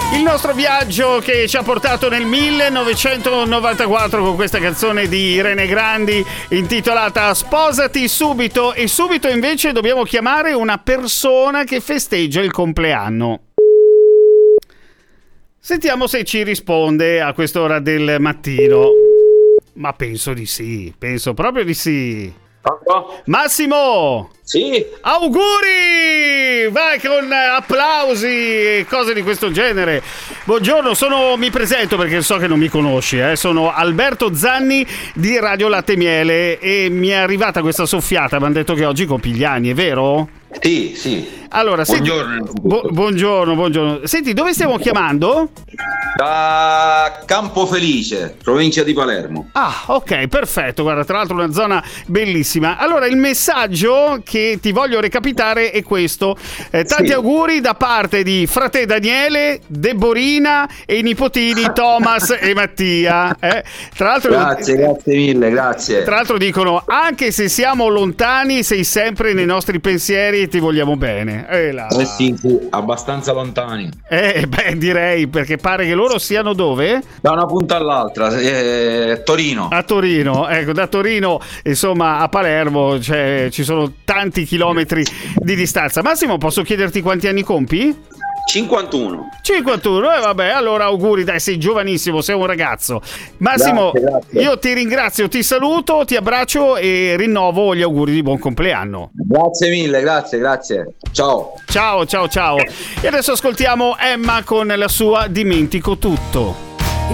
Il nostro viaggio che ci ha portato nel 1994 con questa canzone di Irene Grandi intitolata Sposati subito, e subito invece dobbiamo chiamare una persona che festeggia il compleanno. Sentiamo se ci risponde a quest'ora del mattino. Ma penso di sì, penso proprio di sì. Massimo! Sì? Auguri! Vai con applausi e cose di questo genere. Buongiorno, mi presento perché so che non mi conosci, sono Alberto Zanni di Radio Latte Miele e mi è arrivata questa soffiata, mi hanno detto che oggi compi gli anni, è vero? Sì. Allora, buongiorno. Senti, dove stiamo chiamando? Da Campofelice, provincia di Palermo. Ah, ok, perfetto. Guarda, tra l'altro una zona bellissima. Allora, il messaggio che ti voglio recapitare è questo. Tanti auguri da parte di frate Daniele, Deborina e i nipotini Thomas e Mattia. Tra l'altro, grazie mille, grazie. Tra l'altro dicono, anche se siamo lontani, sei sempre nei nostri pensieri e ti vogliamo bene. Sì, abbastanza lontani. Direi, perché pare che loro siano dove? Da una punta all'altra, Torino. A Torino, ecco, da Torino insomma a Palermo ci sono tanti chilometri di distanza. Massimo, posso chiederti quanti anni compi? 51, vabbè, allora auguri, dai, sei giovanissimo, sei un ragazzo. Massimo, grazie. Io ti ringrazio, ti saluto, ti abbraccio e rinnovo gli auguri di buon compleanno. Grazie mille, grazie. Ciao. E adesso ascoltiamo Emma con la sua Dimentico tutto.